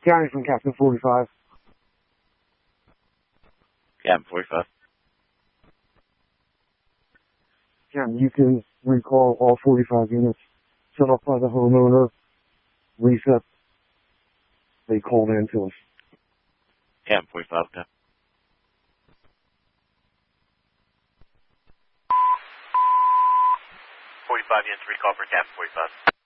County from Captain 45. Captain 45. Captain, you can recall all 45 units set up by the homeowner. Reset. They called in to us. Captain 45, okay. Units recall for Captain 45.